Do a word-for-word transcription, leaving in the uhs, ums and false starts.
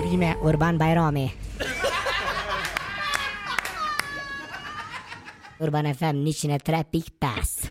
Prime Urban Bajrami. Urban ef em nici ne tre pic pas.